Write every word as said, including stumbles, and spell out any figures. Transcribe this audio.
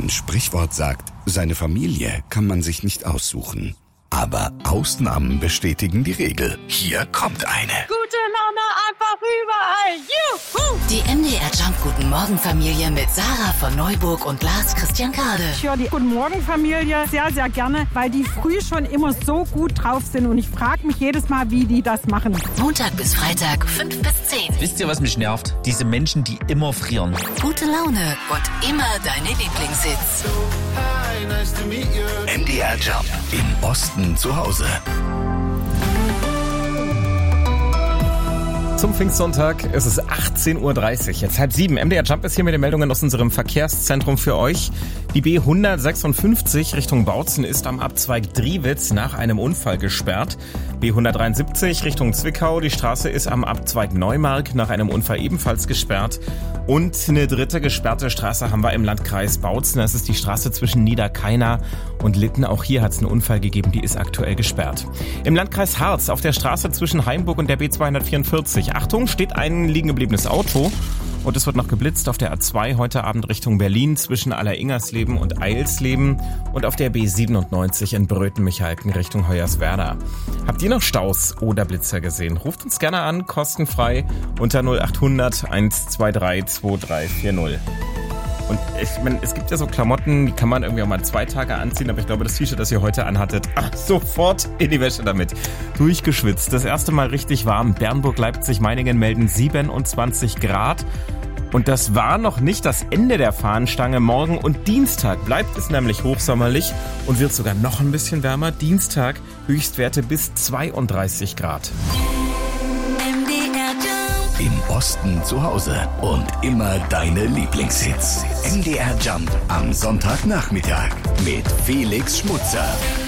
Ein Sprichwort sagt, seine Familie kann man sich nicht aussuchen. Aber Ausnahmen bestätigen die Regel. Hier kommt eine. Gute Laune einfach überall. Juhu! Die M D R Jump Guten Morgen Familie mit Sarah von Neuburg und Lars Christian Kade. Ich höre die Guten Morgen Familie sehr, sehr gerne, weil die früh schon immer so gut drauf sind. Und ich frage mich jedes Mal, wie die das machen. Montag bis Freitag, fünf bis zehn. Wisst ihr, was mich nervt? Diese Menschen, die immer frieren. Gute Laune und immer deine Lieblingshits. M D R Jump. Im Osten zu Hause. Zum Pfingstsonntag ist es achtzehn Uhr dreißig, jetzt halb sieben. M D R Jump ist hier mit den Meldungen aus unserem Verkehrszentrum für euch. Die B hundertsechsundfünfzig Richtung Bautzen ist am Abzweig Driewitz nach einem Unfall gesperrt. B hundertdreiundsiebzig Richtung Zwickau, die Straße ist am Abzweig Neumark nach einem Unfall ebenfalls gesperrt. Und eine dritte gesperrte Straße haben wir im Landkreis Bautzen. Das ist die Straße zwischen Niederkaina und Litten. Auch hier hat es einen Unfall gegeben, die ist aktuell gesperrt. Im Landkreis Harz auf der Straße zwischen Hainburg und der B zweihundertvierundvierzig. Achtung, steht ein liegen gebliebenes Auto. Und es wird noch geblitzt auf der A zwei heute Abend Richtung Berlin zwischen Alleringersleben und Eilsleben und auf der B siebenundneunzig in Bröten-Michalken Richtung Hoyerswerda. Habt ihr noch Staus oder Blitzer gesehen? Ruft uns gerne an, kostenfrei unter null achthundert eins zwei drei zwei drei vier null. Und ich meine, es gibt ja so Klamotten, die kann man irgendwie auch mal zwei Tage anziehen, aber ich glaube, das T-Shirt, das ihr heute anhattet, ach, sofort in die Wäsche damit. Durchgeschwitzt. Das erste Mal richtig warm. Bernburg, Leipzig, Meiningen melden siebenundzwanzig Grad. Und das war noch nicht das Ende der Fahnenstange. Morgen und Dienstag bleibt es nämlich hochsommerlich und wird sogar noch ein bisschen wärmer. Dienstag Höchstwerte bis zweiunddreißig Grad. Im Osten zu Hause und immer deine Lieblingshits. M D R Jump am Sonntagnachmittag mit Felix Schmutzer.